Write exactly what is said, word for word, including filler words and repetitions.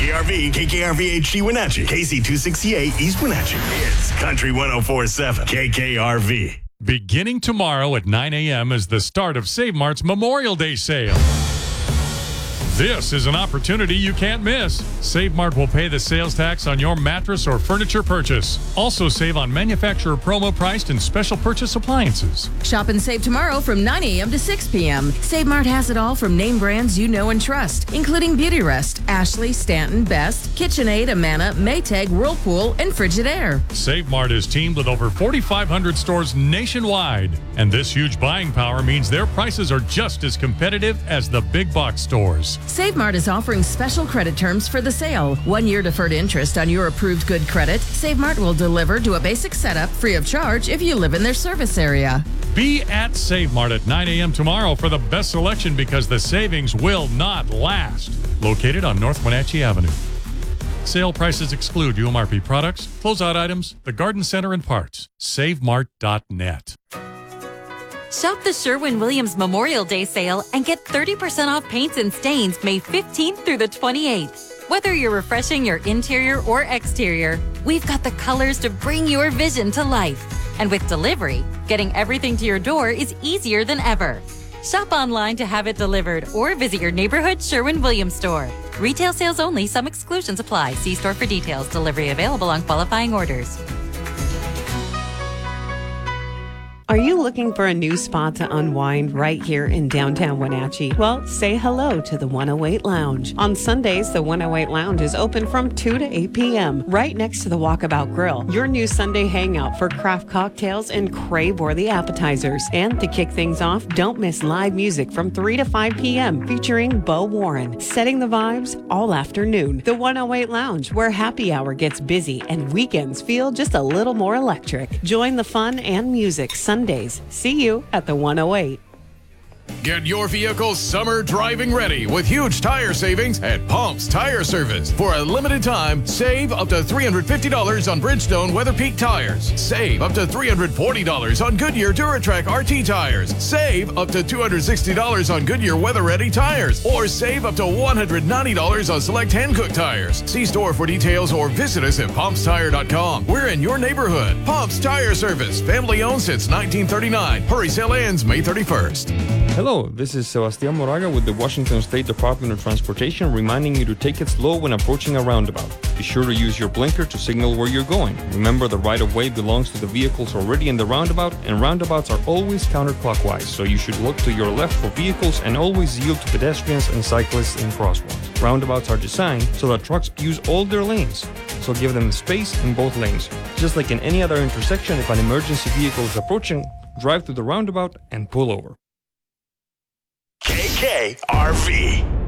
K R V, K K R V H D Wenatchee, K C two sixty-eight East Wenatchee. It's Country one oh four point seven, K K R V. Beginning tomorrow at nine a.m. is the start of Save Mart's Memorial Day sale. This is an opportunity you can't miss. Save Mart will pay the sales tax on your mattress or furniture purchase. Also save on manufacturer promo priced and special purchase appliances. Shop and save tomorrow from nine a.m. to six p.m. Save Mart has it all from name brands you know and trust, including Beauty Rest, Ashley, Stanton, Best, KitchenAid, Amana, Maytag, Whirlpool, and Frigidaire. Save Mart is teamed with over forty-five hundred stores nationwide. And this huge buying power means their prices are just as competitive as the big box stores. Save Mart is offering special credit terms for the sale. One year deferred interest on your approved good credit. Save Mart will deliver to a basic setup free of charge if you live in their service area. Be at Save Mart at nine a.m. tomorrow for the best selection because the savings will not last. Located on North Wenatchee Avenue. Sale prices exclude U M R P products, closeout items, the garden center, and parts. Save Mart dot net. Shop the Sherwin-Williams Memorial Day sale and get thirty percent off paints and stains May fifteenth through the twenty-eighth. Whether you're refreshing your interior or exterior, we've got the colors to bring your vision to life. And with delivery, getting everything to your door is easier than ever. Shop online to have it delivered or visit your neighborhood Sherwin-Williams store. Retail sales only. Some exclusions apply. See store for details. Delivery available on qualifying orders. Are you looking for a new spot to unwind right here in downtown Wenatchee? Well, say hello to the one oh eight Lounge. On Sundays, the one oh eight Lounge is open from two to eight p.m. right next to the Walkabout Grill, your new Sunday hangout for craft cocktails and crave-worthy appetizers. And to kick things off, don't miss live music from three to five p.m. featuring Bo Warren, setting the vibes all afternoon. The one oh eight Lounge, where happy hour gets busy and weekends feel just a little more electric. Join the fun and music Sunday Sundays. See you at the one oh eight. Get your vehicle's summer driving ready with huge tire savings at Pumps Tire Service. For a limited time, save up to three hundred fifty dollars on Bridgestone Weather Peak tires. Save up to three hundred forty dollars on Goodyear Duratrack R T tires. Save up to two hundred sixty dollars on Goodyear Weather Ready tires. Or save up to one hundred ninety dollars on select Hankook tires. See store for details or visit us at pumps tire dot com. We're in your neighborhood. Pumps Tire Service. Family owned since nineteen thirty-nine. Hurry sale ends May thirty-first. Hello, this is Sebastian Moraga with the Washington State Department of Transportation reminding you to take it slow when approaching a roundabout. Be sure to use your blinker to signal where you're going. Remember, the right-of-way belongs to the vehicles already in the roundabout, and roundabouts are always counterclockwise, so you should look to your left for vehicles and always yield to pedestrians and cyclists in crosswalks. Roundabouts are designed so that trucks use all their lanes, so give them space in both lanes. Just like in any other intersection, if an emergency vehicle is approaching, drive to the roundabout and pull over. K K R V.